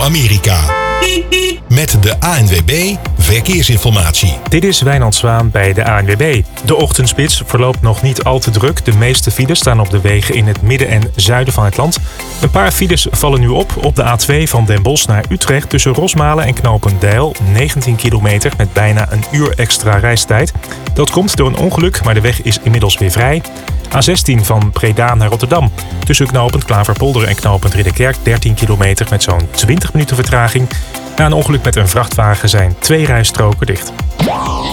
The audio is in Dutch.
Amerika. Met de ANWB Verkeersinformatie. Dit is Wijnand Zwaan bij de ANWB. De ochtendspits verloopt nog niet al te druk. De meeste files staan op de wegen in het midden en zuiden van het land. Een paar files vallen nu op de A2 van Den Bosch naar Utrecht tussen Rosmalen en Knopendijl. 19 kilometer met bijna een uur extra reistijd. Dat komt door een ongeluk, maar de weg is inmiddels weer vrij. A16 van Breda naar Rotterdam. Tussen knooppunt Klaverpolder en knooppunt Ridderkerk 13 kilometer met zo'n 20 minuten vertraging. Na een ongeluk met een vrachtwagen zijn 2 rijstroken dicht.